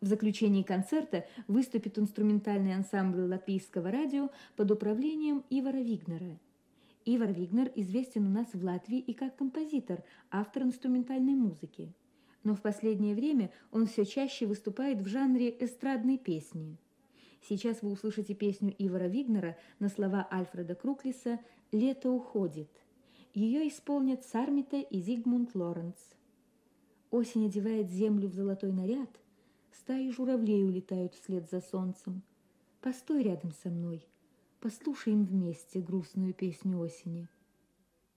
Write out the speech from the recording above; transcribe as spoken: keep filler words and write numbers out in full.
В заключении концерта выступит инструментальный ансамбль Латвийского радио под управлением Ивара Вигнера. Ивар Вигнер известен у нас в Латвии и как композитор, автор инструментальной музыки. Но в последнее время он все чаще выступает в жанре эстрадной песни. Сейчас вы услышите песню Ивара Вигнера на слова Альфреда Круклиса «Лето уходит». Ее исполнят Сармита и Зигмунд Лоренц. Осень одевает землю в золотой наряд, стаи журавлей улетают вслед за солнцем. Постой рядом со мной, послушаем вместе грустную песню осени.